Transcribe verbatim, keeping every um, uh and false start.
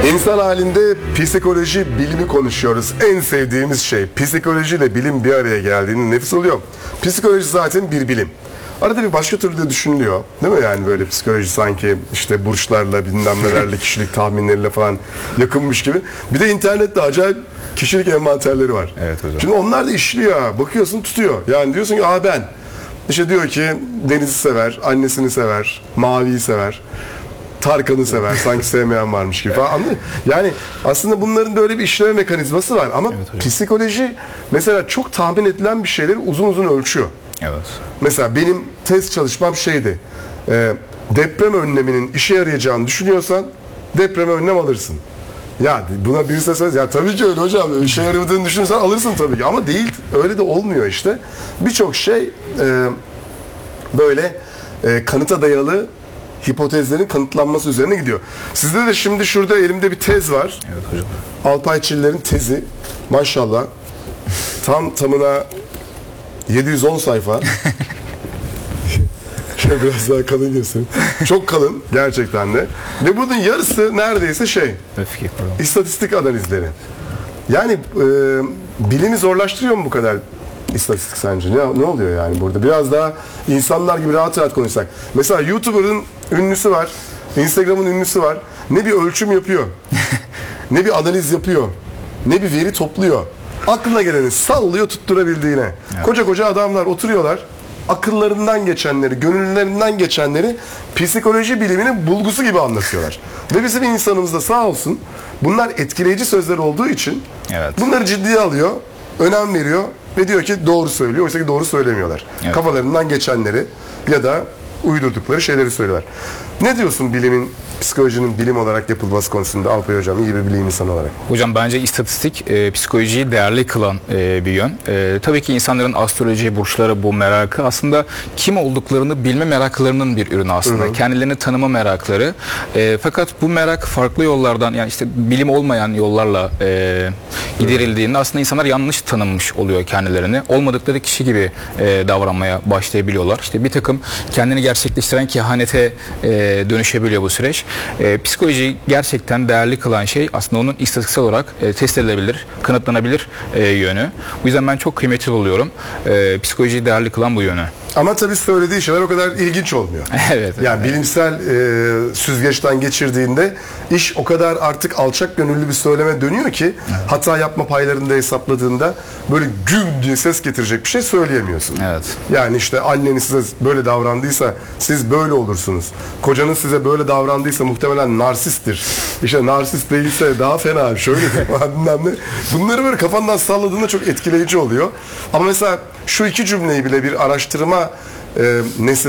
İnsan halinde psikoloji bilimi konuşuyoruz. En sevdiğimiz şey. Psikolojiyle bilim bir araya geldiğinde nefis oluyor. Psikoloji zaten bir bilim. Arada bir başka türlü de düşünülüyor. Değil mi yani böyle psikoloji sanki işte burçlarla bilmem nelerle kişilik tahminleriyle falan yakınmış gibi. Bir de internette acayip kişilik envanterleri var. Evet hocam. Şimdi onlar da işliyor. Bakıyorsun tutuyor. Yani diyorsun ki aa ben. İşte diyor ki Deniz'i sever, annesini sever, Mavi'yi sever. Tarkan'ı sever. Sanki sevmeyen varmış gibi falan. Anladın mı? Yani aslında bunların böyle bir işleme mekanizması var. Ama evet psikoloji mesela çok tahmin edilen bir şeyleri uzun uzun ölçüyor. Evet. Mesela benim test çalışmam şeydi. E, deprem önleminin işe yarayacağını düşünüyorsan depreme önlem alırsın. Ya buna birisi söylese ya tabii ki öyle hocam. İşe yaramadığını düşünürsen alırsın tabii ki. Ama değil. Öyle de olmuyor işte. Birçok şey e, böyle e, kanıta dayalı hipotezlerin kanıtlanması üzerine gidiyor. Sizde de şimdi şurada elimde bir tez var. Evet hocam. Alpay Çiller'in tezi. Maşallah. Tam tamına yedi yüz on sayfa. Şöyle biraz daha kalın göstereyim. Çok kalın gerçekten de. Ve bunun yarısı neredeyse şey. Öfke kuramı. İstatistik analizleri. Yani e, bilimi zorlaştırıyor mu bu kadar istatistik sence? Ne, ne oluyor yani burada? Biraz daha insanlar gibi rahat rahat konuşsak. Mesela YouTuber'ın ünlüsü var. Instagram'ın ünlüsü var. Ne bir ölçüm yapıyor. Ne bir analiz yapıyor. Ne bir veri topluyor. Aklına geleni sallıyor tutturabildiğine. Evet. Koca koca adamlar oturuyorlar. Akıllarından geçenleri, gönüllerinden geçenleri psikoloji biliminin bulgusu gibi anlatıyorlar. Ve bizim insanımız da sağ olsun bunlar etkileyici sözler olduğu için evet. bunları ciddiye alıyor, önem veriyor ve diyor ki doğru söylüyor. Oysa ki doğru söylemiyorlar. Evet. Kafalarından geçenleri ya da uydurdukları şeyleri söylüyorlar. Ne diyorsun bilimin, psikolojinin bilim olarak yapılması konusunda Alpay Hocam, iyi bir bilim insanı olarak? Hocam bence istatistik e, psikolojiyi değerli kılan e, bir yön. E, tabii ki insanların astroloji, burçlara bu merakı aslında kim olduklarını bilme meraklarının bir ürünü aslında. Hı hı. Kendilerini tanıma merakları. E, fakat bu merak farklı yollardan yani işte bilim olmayan yollarla e, giderildiğinde aslında insanlar yanlış tanınmış oluyor kendilerini. Olmadıkları kişi gibi e, davranmaya başlayabiliyorlar. İşte bir takım kendini gerçekleştiren kehanete e, dönüşebiliyor bu süreç. E, psikolojiyi gerçekten değerli kılan şey aslında onun istatistiksel olarak e, test edilebilir, kanıtlanabilir e, yönü. Bu yüzden ben çok kıymetli buluyorum. E, psikolojiyi değerli kılan bu yönü. Ama tabii söylediği şeyler o kadar ilginç olmuyor. Evet. Yani evet. bilimsel e, süzgeçten geçirdiğinde iş o kadar artık alçak gönüllü bir söyleme dönüyor ki evet. hata yapma paylarını da hesapladığında böyle güm diye ses getirecek bir şey söyleyemiyorsun. Evet. Yani işte anneniz size böyle davrandıysa siz böyle olursunuz. Kocanız size böyle davrandıysa muhtemelen narsisttir. İşte narsist değilse daha fena şöyle bilmem ne. Bunları böyle kafandan salladığında çok etkileyici oluyor. Ama mesela şu iki cümleyi bile bir araştırma e, nesnesi